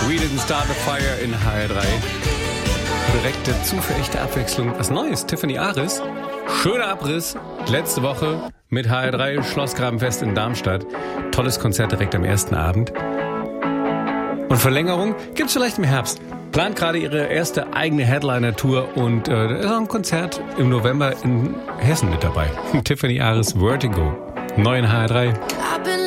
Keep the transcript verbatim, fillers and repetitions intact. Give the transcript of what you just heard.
We didn't start a fire in H R drei. Direkte, zufällige Abwechslung. Was Neues, Tiffany Aris. Schöner Abriss. Letzte Woche mit H R drei Schlossgrabenfest in Darmstadt. Tolles Konzert direkt am ersten Abend. Und Verlängerung gibt's vielleicht im Herbst. Plant gerade ihre erste eigene Headliner-Tour und äh, da ist auch ein Konzert im November in Hessen mit dabei. Tiffany Aris Vertigo. Neu in H R drei.